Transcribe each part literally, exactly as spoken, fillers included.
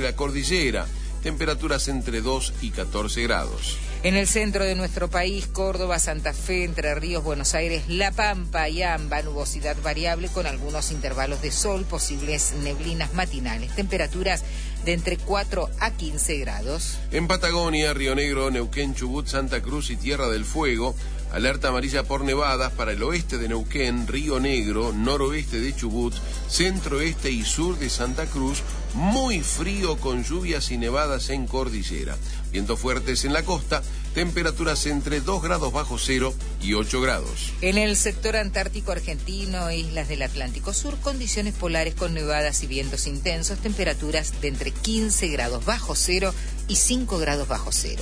la cordillera. Temperaturas entre dos y catorce grados. En el centro de nuestro país, Córdoba, Santa Fe, Entre Ríos, Buenos Aires, La Pampa y Amba, nubosidad variable con algunos intervalos de sol, posibles neblinas matinales. Temperaturas de entre cuatro a quince grados. En Patagonia, Río Negro, Neuquén, Chubut, Santa Cruz y Tierra del Fuego, alerta amarilla por nevadas para el oeste de Neuquén, Río Negro, noroeste de Chubut, centro-este y sur de Santa Cruz, muy frío con lluvias y nevadas en cordillera. Vientos fuertes en la costa, temperaturas entre dos grados bajo cero y ocho grados. En el sector antártico argentino, islas del Atlántico Sur, condiciones polares con nevadas y vientos intensos, temperaturas de entre quince grados bajo cero y cinco grados bajo cero.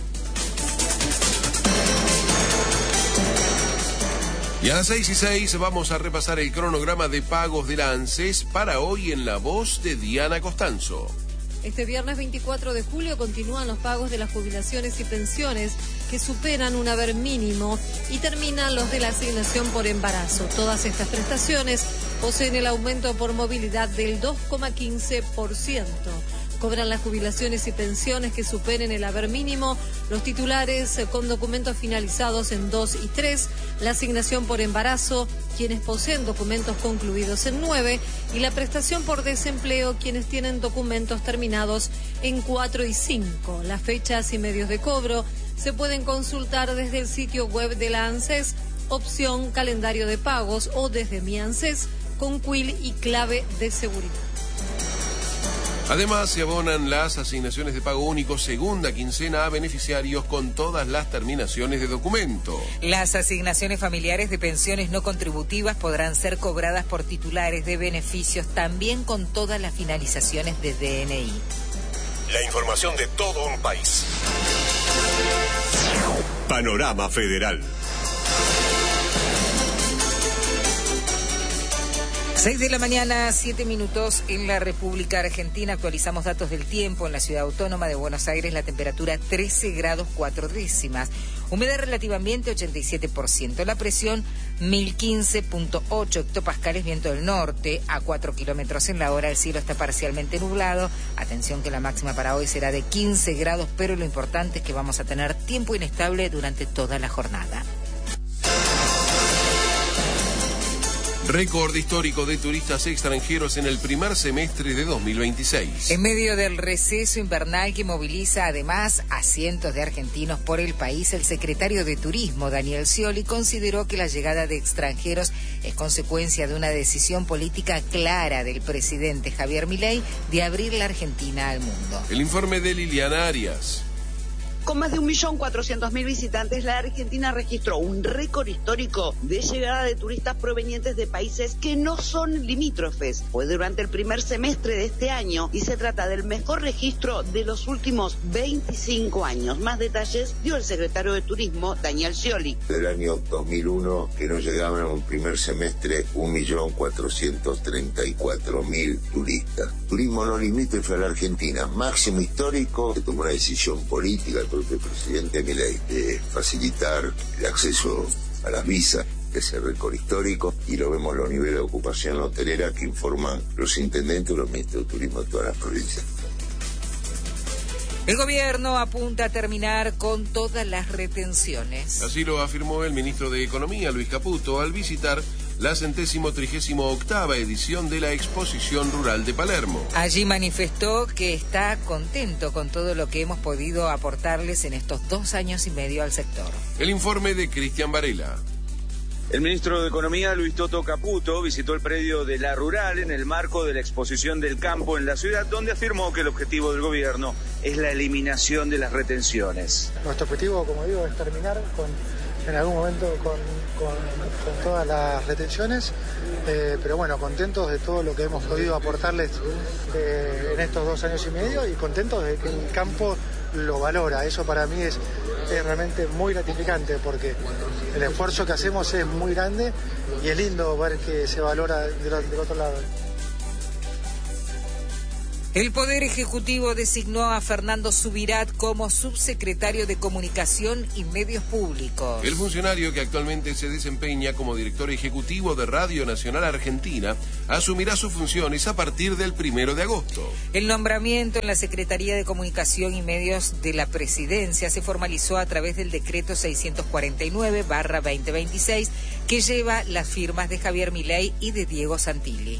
Y a las seis y seis vamos a repasar el cronograma de pagos de la ANSES para hoy en la voz de Diana Costanzo. Este viernes veinticuatro de julio continúan los pagos de las jubilaciones y pensiones que superan un haber mínimo y terminan los de la asignación por embarazo. Todas estas prestaciones poseen el aumento por movilidad del dos coma quince por ciento. Cobran las jubilaciones y pensiones que superen el haber mínimo los titulares con documentos finalizados en dos y tres, la asignación por embarazo, quienes poseen documentos concluidos en nueve, y la prestación por desempleo, quienes tienen documentos terminados en cuatro y cinco. Las fechas y medios de cobro se pueden consultar desde el sitio web de la ANSES, opción calendario de pagos, o desde Mi ANSES con quill y clave de seguridad. Además, se abonan las asignaciones de pago único segunda quincena a beneficiarios con todas las terminaciones de documento. Las asignaciones familiares de pensiones no contributivas podrán ser cobradas por titulares de beneficios también con todas las finalizaciones de D N I. La información de todo un país. Panorama Federal. seis de la mañana, siete minutos en la República Argentina. Actualizamos datos del tiempo. En la ciudad autónoma de Buenos Aires, la temperatura trece grados cuatro décimas. Humedad relativa ambiente ochenta y siete por ciento. La presión mil quince punto ocho hectopascales, viento del norte a cuatro kilómetros en la hora. El cielo está parcialmente nublado. Atención que la máxima para hoy será de quince grados, pero lo importante es que vamos a tener tiempo inestable durante toda la jornada. Récord histórico de turistas extranjeros en el primer semestre de dos mil veintiséis. En medio del receso invernal que moviliza además a cientos de argentinos por el país, el secretario de Turismo, Daniel Scioli, consideró que la llegada de extranjeros es consecuencia de una decisión política clara del presidente Javier Milei de abrir la Argentina al mundo. El informe de Liliana Arias. Con más de un millón cuatrocientos mil visitantes, la Argentina registró un récord histórico de llegada de turistas provenientes de países que no son limítrofes. Fue durante el primer semestre de este año y se trata del mejor registro de los últimos veinticinco años. Más detalles dio el secretario de Turismo, Daniel Scioli. Del año dos mil uno, que nos llegaban en un primer semestre un millón cuatrocientos treinta y cuatro mil turistas. Turismo no limítrofe a la Argentina, máximo histórico. Se tomó una decisión política el propio presidente Milei de facilitar el acceso a las visas, ese récord histórico, y lo vemos en los niveles de ocupación hotelera que informan los intendentes y los ministros de turismo de todas las provincias. El gobierno apunta a terminar con todas las retenciones. Así lo afirmó el ministro de Economía, Luis Caputo, al visitar la centésimo trigésimo octava edición de la Exposición Rural de Palermo. Allí manifestó que está contento con todo lo que hemos podido aportarles en estos dos años y medio al sector. El informe de Cristian Varela. El ministro de Economía, Luis Toto Caputo, visitó el predio de La Rural en el marco de la exposición del campo en la ciudad, donde afirmó que el objetivo del gobierno es la eliminación de las retenciones. Nuestro objetivo, como digo, es terminar con, en algún momento con, con, con todas las retenciones, eh, pero bueno, contentos de todo lo que hemos podido aportarles eh, en estos dos años y medio y contentos de que el campo lo valora. Eso para mí es, es realmente muy gratificante porque el esfuerzo que hacemos es muy grande y es lindo ver que se valora del, del otro lado. El Poder Ejecutivo designó a Fernando Subirat como subsecretario de Comunicación y Medios Públicos. El funcionario, que actualmente se desempeña como director ejecutivo de Radio Nacional Argentina, asumirá sus funciones a partir del primero de agosto. El nombramiento en la Secretaría de Comunicación y Medios de la Presidencia se formalizó a través del decreto seiscientos cuarenta y nueve barra veinte veintiséis, que lleva las firmas de Javier Milei y de Diego Santilli.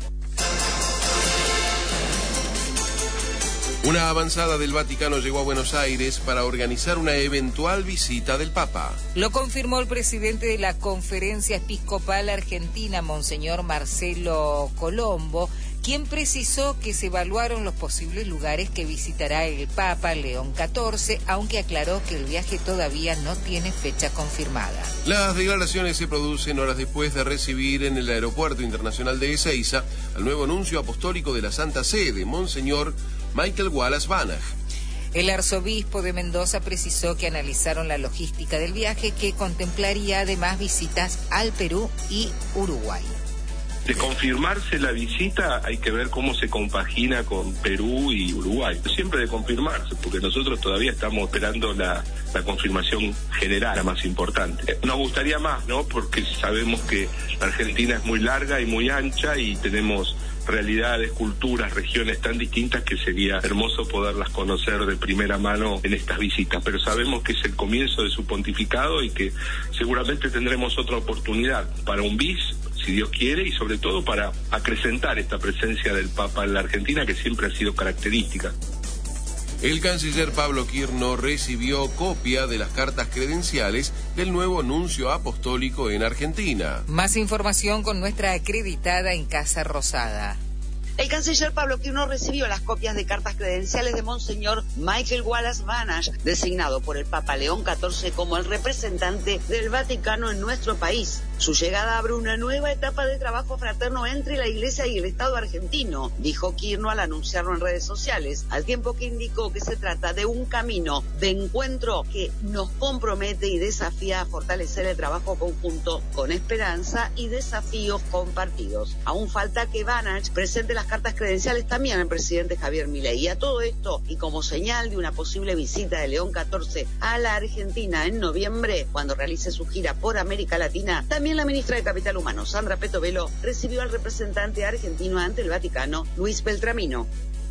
Una avanzada del Vaticano llegó a Buenos Aires para organizar una eventual visita del Papa. Lo confirmó el presidente de la Conferencia Episcopal Argentina, Monseñor Marcelo Colombo, quien precisó que se evaluaron los posibles lugares que visitará el Papa León catorce, aunque aclaró que el viaje todavía no tiene fecha confirmada. Las declaraciones se producen horas después de recibir en el Aeropuerto Internacional de Ezeiza al nuevo nuncio apostólico de la Santa Sede, Monseñor Michael Wallace Banach. El arzobispo de Mendoza precisó que analizaron la logística del viaje, que contemplaría además visitas al Perú y Uruguay. De confirmarse la visita, hay que ver cómo se compagina con Perú y Uruguay. Siempre de confirmarse, porque nosotros todavía estamos esperando la, la confirmación general, la más importante. Nos gustaría más, ¿no? Porque sabemos que la Argentina es muy larga y muy ancha y tenemos realidades, culturas, regiones tan distintas que sería hermoso poderlas conocer de primera mano en estas visitas, pero sabemos que es el comienzo de su pontificado y que seguramente tendremos otra oportunidad para un bis, si Dios quiere, y sobre todo para acrecentar esta presencia del Papa en la Argentina, que siempre ha sido característica. El canciller Pablo Quirno recibió copia de las cartas credenciales del nuevo nuncio apostólico en Argentina. Más información con nuestra acreditada en Casa Rosada. El canciller Pablo Quirno recibió las copias de cartas credenciales de Monseñor Michael Wallace Banach, designado por el Papa León catorce como el representante del Vaticano en nuestro país. Su llegada abre una nueva etapa de trabajo fraterno entre la Iglesia y el Estado argentino, dijo Quirno al anunciarlo en redes sociales, al tiempo que indicó que se trata de un camino de encuentro que nos compromete y desafía a fortalecer el trabajo conjunto con esperanza y desafíos compartidos. Aún falta que Banach presente las cartas credenciales también al presidente Javier Milei. Y a todo esto, y como señal de una posible visita de León catorce a la Argentina en noviembre, cuando realice su gira por América Latina, también la ministra de Capital Humano, Sandra Petovelo, recibió al representante argentino ante el Vaticano, Luis Beltramino.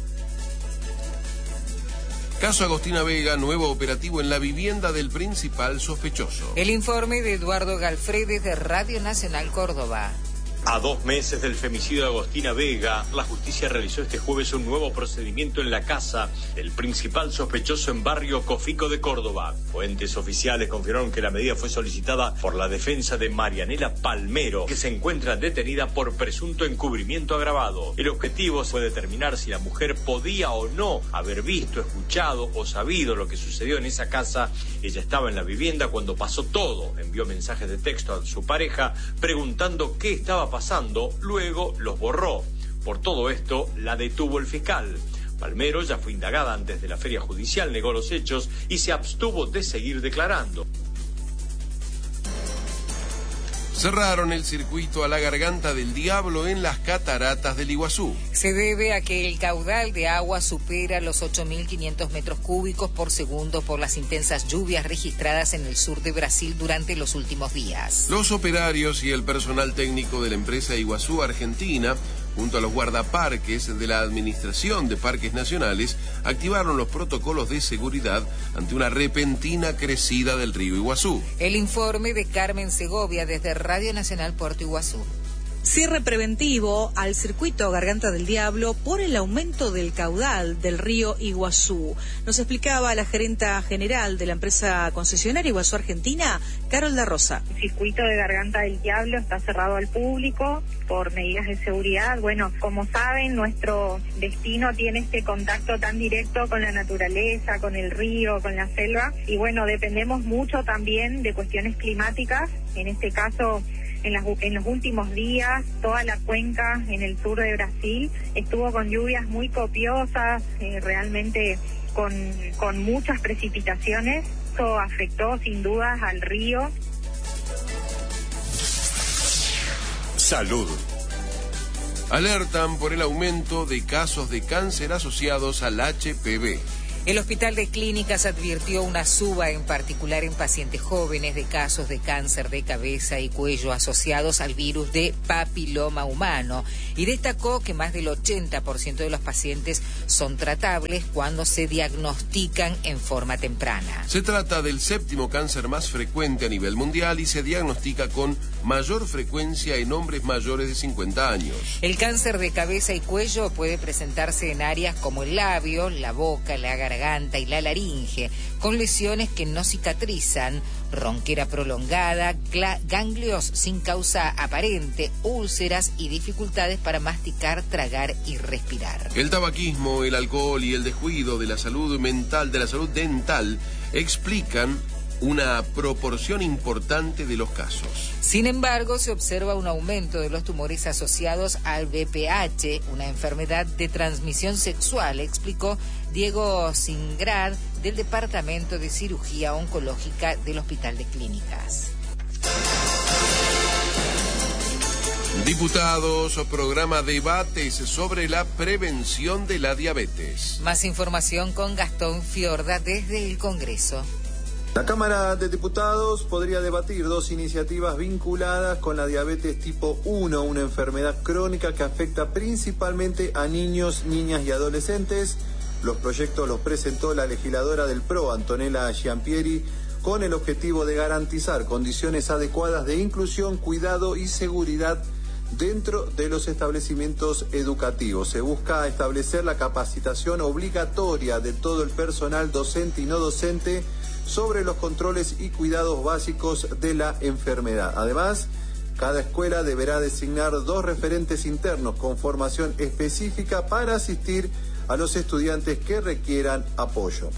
Caso Agostina Vega, nuevo operativo en la vivienda del principal sospechoso. El informe de Eduardo Galfredes de Radio Nacional Córdoba. A dos meses del femicidio de Agostina Vega, la justicia realizó este jueves un nuevo procedimiento en la casa del principal sospechoso en barrio Cofico de Córdoba. Fuentes oficiales confirmaron que la medida fue solicitada por la defensa de Marianela Palmero, que se encuentra detenida por presunto encubrimiento agravado. El objetivo fue determinar si la mujer podía o no haber visto, escuchado o sabido lo que sucedió en esa casa. Ella estaba en la vivienda cuando pasó todo. Envió mensajes de texto a su pareja preguntando qué estaba pasando. pasando, luego los borró. Por todo esto, la detuvo el fiscal. Palmero ya fue indagada antes de la feria judicial, negó los hechos y se abstuvo de seguir declarando. Cerraron el circuito a la Garganta del Diablo en las cataratas del Iguazú. Se debe a que el caudal de agua supera los ocho mil quinientos metros cúbicos por segundo por las intensas lluvias registradas en el sur de Brasil durante los últimos días. Los operarios y el personal técnico de la empresa Iguazú Argentina, junto a los guardaparques de la Administración de Parques Nacionales, activaron los protocolos de seguridad ante una repentina crecida del río Iguazú. El informe de Carmen Segovia desde Radio Nacional Puerto Iguazú. Cierre preventivo al circuito Garganta del Diablo por el aumento del caudal del río Iguazú. Nos explicaba la gerenta general de la empresa concesionaria Iguazú Argentina, Carol da Rosa. El circuito de Garganta del Diablo está cerrado al público por medidas de seguridad. Bueno, como saben, nuestro destino tiene este contacto tan directo con la naturaleza, con el río, con la selva. Y bueno, dependemos mucho también de cuestiones climáticas. En este caso, En, las, en los últimos días, toda la cuenca en el sur de Brasil estuvo con lluvias muy copiosas, eh, realmente con, con muchas precipitaciones. Eso afectó sin dudas al río. Salud. Alertan por el aumento de casos de cáncer asociados al H P V. El Hospital de Clínicas advirtió una suba, en particular en pacientes jóvenes, de casos de cáncer de cabeza y cuello asociados al virus de papiloma humano y destacó que más del ochenta por ciento de los pacientes son tratables cuando se diagnostican en forma temprana. Se trata del séptimo cáncer más frecuente a nivel mundial y se diagnostica con mayor frecuencia en hombres mayores de cincuenta años. El cáncer de cabeza y cuello puede presentarse en áreas como el labio, la boca, la garganta, garganta y la laringe, con lesiones que no cicatrizan, ronquera prolongada, ganglios sin causa aparente, úlceras y dificultades para masticar, tragar y respirar. El tabaquismo, el alcohol y el descuido de la salud mental, de la salud dental, explican una proporción importante de los casos. Sin embargo, se observa un aumento de los tumores asociados al V P H, una enfermedad de transmisión sexual, explicó Diego Singrad, del Departamento de Cirugía Oncológica del Hospital de Clínicas. Diputados programa debates sobre la prevención de la diabetes. Más información con Gastón Fiorda desde el Congreso. La Cámara de Diputados podría debatir dos iniciativas vinculadas con la diabetes tipo uno, una enfermedad crónica que afecta principalmente a niños, niñas y adolescentes. Los proyectos los presentó la legisladora del P R O, Antonella Giampieri, con el objetivo de garantizar condiciones adecuadas de inclusión, cuidado y seguridad dentro de los establecimientos educativos. Se busca establecer la capacitación obligatoria de todo el personal docente y no docente sobre los controles y cuidados básicos de la enfermedad. Además, cada escuela deberá designar dos referentes internos con formación específica para asistir a los estudiantes que requieran apoyo.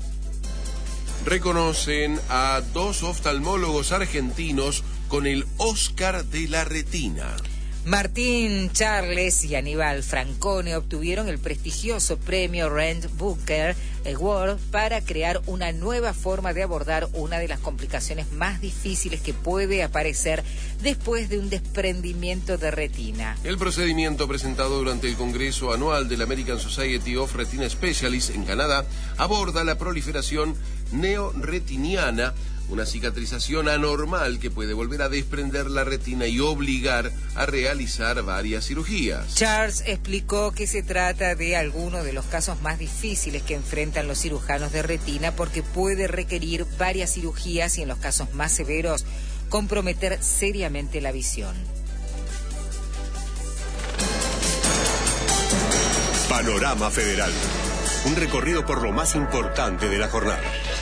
Reconocen a dos oftalmólogos argentinos con el Oscar de la retina. Martín Charles y Aníbal Francone obtuvieron el prestigioso premio Rand Booker Award para crear una nueva forma de abordar una de las complicaciones más difíciles que puede aparecer después de un desprendimiento de retina. El procedimiento presentado durante el Congreso Anual de la American Society of Retina Specialists en Canadá aborda la proliferación neoretiniana, una cicatrización anormal que puede volver a desprender la retina y obligar a realizar varias cirugías. Charles explicó que se trata de alguno de los casos más difíciles que enfrentan los cirujanos de retina porque puede requerir varias cirugías y en los casos más severos comprometer seriamente la visión. Panorama Federal. Un recorrido por lo más importante de la jornada.